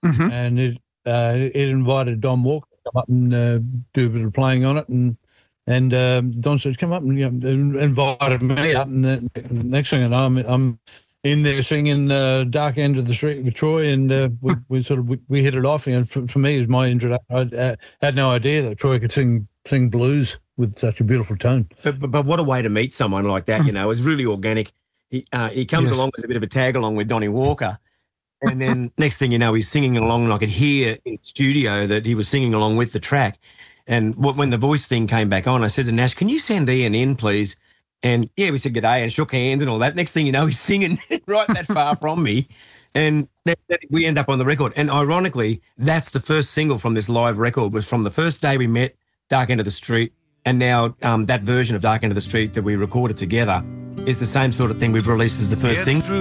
and it invited Don Walker to come up and do a bit of playing on it, and Don said, "Come up," and invited me up, and the next thing I know, I'm in there singing "Dark End of the Street" with Troy, and we hit it off. And for me, as my introduction, I had no idea that Troy could sing blues with such a beautiful tone. But what a way to meet someone like that! You know, it's really organic. He comes along as a bit of a tag along with Donnie Walker. And then next thing you know, he's singing along, and I could hear in the studio that he was singing along with the track. And when the voice thing came back on, I said to Nash, "Can you send Ian in, please?" And yeah, we said g'day and shook hands and all that. Next thing you know, he's singing right that far from me. And we end up on the record. And ironically, that's the first single from this live record, was from the first day we met, Dark End of the Street. And now that version of Dark End of the Street that we recorded together is the same sort of thing we've released as the first single.